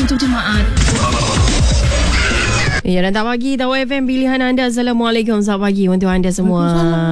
untuk jemaah. Ya, dan tak pagi Tawar FM pilihan anda. Assalamualaikum, selamat pagi untuk anda semua.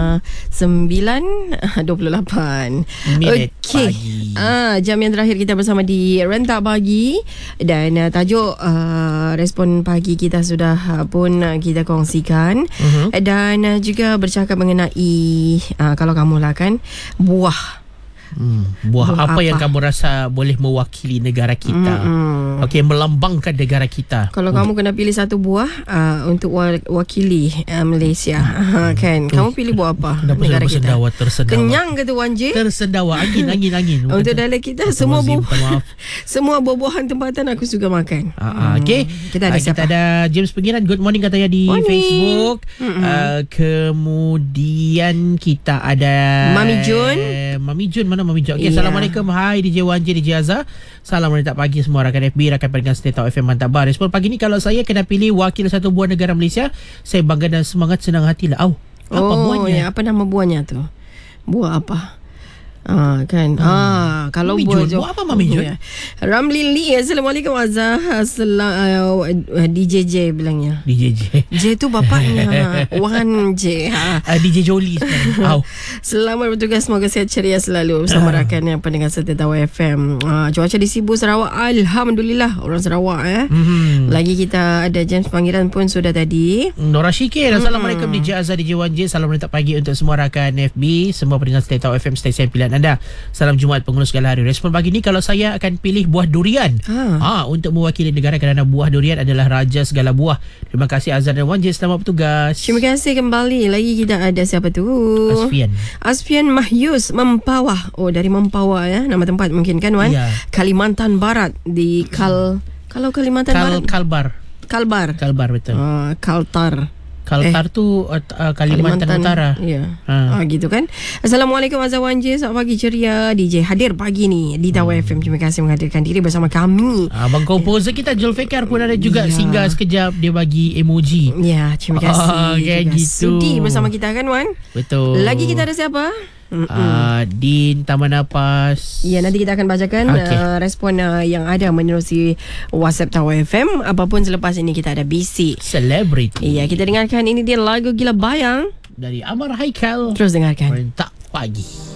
9.28 minit okay. Pagi. Jam yang terakhir kita bersama di Rentak Pagi. Dan tajuk respon pagi kita sudah pun kita kongsikan. Dan juga bercakap mengenai kalau kamu lah kan, buah apa yang kamu rasa boleh mewakili negara kita, okey, melambangkan negara kita. Kalau kamu kena pilih satu buah untuk wakili Malaysia, kan, kamu pilih buah apa? Negara kita. Tersedawa. Kenyang ke tu Wan J? Tersedawa, angin. Untuk dalam kita semua semua buah-buahan tempatan aku suka makan. Okey. Kita ada James Pengiran, good morning katanya di Facebook. Kemudian kita ada Mami Jun mana Mami Jun. Okay, Assalamualaikum. Hai DJ Wan J, DJ Azhar. Salam Rentak Pagi semua rakan FB, rakan pendengar Setia FM Mantap Bar. Respon pagi ni, kalau saya kena pilih wakil satu buah negara Malaysia, saya bangga dan semangat senang hati lah. Apa buahnya? Apa nama buahnya tu? Buah apa? Kan. Kalau buah apa Mami Jun? Ramli Lee. Assalamualaikum Azhar. DJ J bilangnya. DJ J. J tu bapaknya. Wan J. DJ Jolie sekarang. Selamat bertugas, semoga sihat ceria selalu bersama rakan yang pendengar Setia FM. Cuaca di Sibu Sarawak, alhamdulillah, orang Sarawak Lagi kita ada James Pangeran pun sudah tadi. Nora Syikir. Assalamualaikum DJ Azhar, DJ Wan J. Salam Rentak Pagi untuk semua rakan FB, semua pendengar Setia FM, stesen pilihan anda. Salam Jumaat penghulu segala hari. Respon pagi ni, kalau saya akan pilih buah durian untuk mewakili negara, kerana buah durian adalah raja segala buah. Terima kasih Azhar dan Wan J, selamat bertugas. Terima kasih kembali. Lagi kita ada siapa tu? Asfian Mahyus Mempawah. Dari Mempawah ya, nama tempat mungkin kan Wan? Ya. Kalimantan Barat di kalau Kalimantan Barat Kalbar betul. Kaltar tu Kalimantan Utara. Ya. Gitu kan. Assalamualaikum Azhar Wan J, selamat pagi ceria. DJ hadir pagi ni di Tawar FM. Terima kasih menghadirkan diri bersama kami. Abang komposer kita Julfikar pun ada juga singgah sekejap, dia bagi emoji. Ya, terima kasih. Kayak gitu. Sudi bersama kita kan Wan? Betul. Lagi kita ada siapa? Din Taman Napas. Ya, nanti kita akan bacakan respon yang ada menerusi WhatsApp Tawar FM. Apapun selepas ini kita ada BC Celebrity. Ya, kita dengarkan ini dia lagu Gila Bayang dari Amar Haikal. Terus dengarkan Rentak Pagi.